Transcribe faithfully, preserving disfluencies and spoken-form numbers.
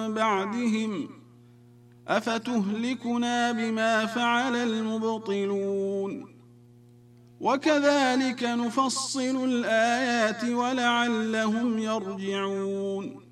بعدهم أفتهلكنا بما فعل المبطلون وكذلك نفصل الآيات ولعلهم يرجعون